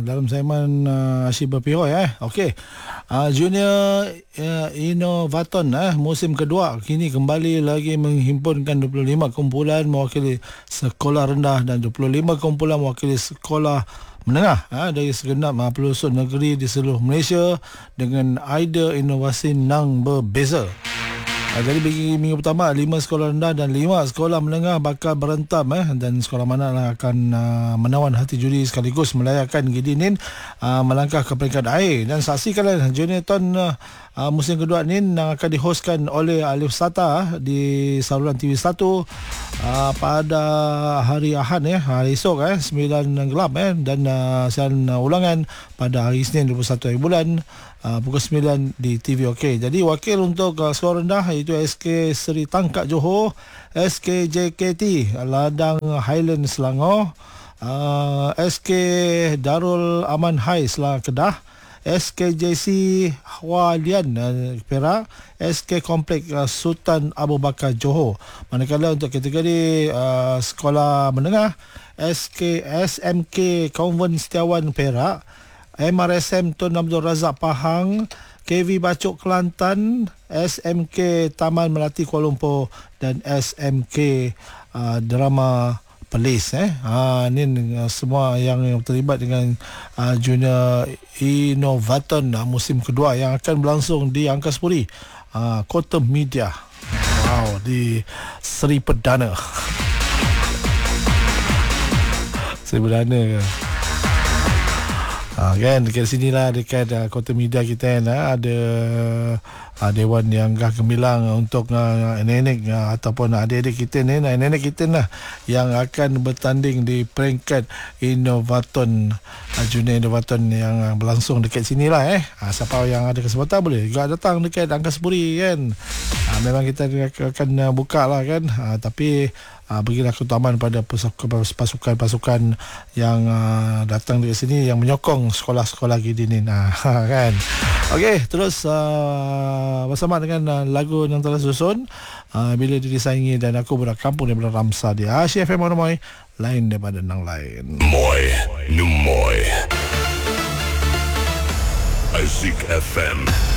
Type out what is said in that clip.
dalam segmen Asyik Berpihak Okey. Junior Inovaton musim kedua kini kembali lagi menghimpunkan 25 kumpulan mewakili sekolah rendah dan 25 kumpulan mewakili sekolah menengah dari segenap pelosok negeri di seluruh Malaysia dengan idea inovasi yang berbeza. Jadi bagi minggu pertama 5 sekolah rendah dan 5 sekolah menengah bakal berentam dan sekolah mana akan menawan hati juri sekaligus melayakkan Gideon melangkah ke peringkat akhir. Dan saksikanlah Juniorton musim kedua ni yang akan dihostkan oleh Alif Sata di saluran TV1 pada hari Ahad hari esok 9 gelap dan siaran ulangan pada hari Isnin 21 hari bulan pukul 9 di TV OK. Jadi wakil untuk sekolah rendah iaitu SK Seri Tangkak Johor, SK JKT Ladang Highland Selangor, SK Darul Aman High Kedah, SKJC Hualian Perak, SK Komplek Sultan Abu Bakar Johor. Manakala untuk kategori sekolah menengah, SK SMK Konvent Setiawan Perak, MRSM Tun Abdul Razak Pahang, KV Bacok Kelantan, SMK Taman Melati Kuala Lumpur dan SMK Drama Perlis. Ini semua yang terlibat dengan Junior Inovaton musim kedua yang akan berlangsung di Angkasa Puri, Kota Media. Di Seri Perdana. Seri Perdana ke? Kan dekat sinilah, dekat Kota Media kita ada Dewan yang gemilang untuk nenek ataupun adik-adik kita ni, nenek kita lah yang akan bertanding di peringkat Inovaton, Junior Inovaton yang berlangsung dekat sinilah. Siapa yang ada kesempatan boleh juga datang dekat Angkasa Puri kan. Memang kita akan buka lah kan, tapi berilah keutamaan pada pasukan-pasukan yang datang dari sini yang menyokong sekolah-sekolah Gideon kan. Okey, terus bersama dengan lagu yang telah susun Bila Diri Saingi dan Aku Budak Kampung daripada Ramsa di Asyik FM Moy, lain daripada nang lain. Moy, nu Moy. Asyik FM.